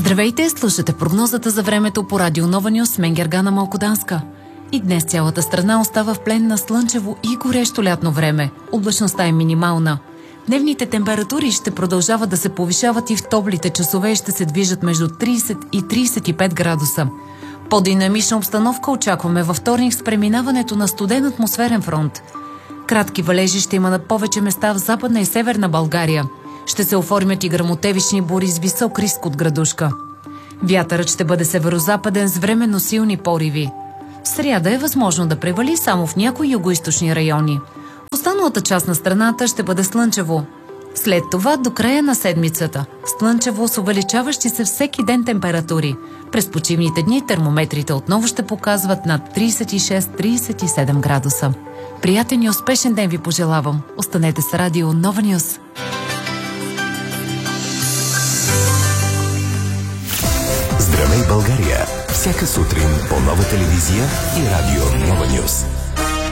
Здравейте, слушате прогнозата за времето по Радио Нова Нюс с мен Гергана Малкоданска. И днес цялата страна остава в плен на слънчево и горещо лятно време. Облачността е минимална. Дневните температури ще продължават да се повишават и в топлите часове ще се движат между 30 и 35 градуса. По-динамична обстановка очакваме във вторник с преминаването на студен атмосферен фронт. Кратки валежи ще има на повече места в Западна и Северна България. Ще се оформят и гръмотевични бури с висок риск от градушка. Вятърът ще бъде северозападен с временно силни пориви. В сряда е възможно да превали само в някои югоизточни райони. В останалата част на страната ще бъде слънчево. След това до края на седмицата слънчево с увеличаващи се всеки ден температури. През почивните дни термометрите отново ще показват над 36-37 градуса. Приятен и успешен ден ви пожелавам. Останете с Радио Нова Нюс. Здравей, България! Всяка сутрин по Нова телевизия и Радио Нова Нюс.